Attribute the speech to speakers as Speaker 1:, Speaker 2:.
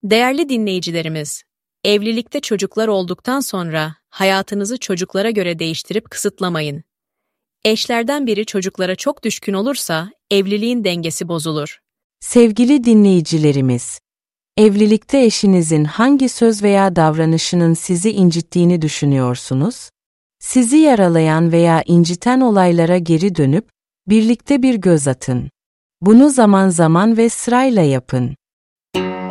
Speaker 1: Değerli dinleyicilerimiz, evlilikte çocuklar olduktan sonra hayatınızı çocuklara göre değiştirip kısıtlamayın. Eşlerden biri çocuklara çok düşkün olursa evliliğin dengesi bozulur.
Speaker 2: Sevgili dinleyicilerimiz, evlilikte eşinizin hangi söz veya davranışının sizi incittiğini düşünüyorsunuz? Sizi yaralayan veya inciten olaylara geri dönüp birlikte bir göz atın. Bunu zaman zaman ve sırayla yapın.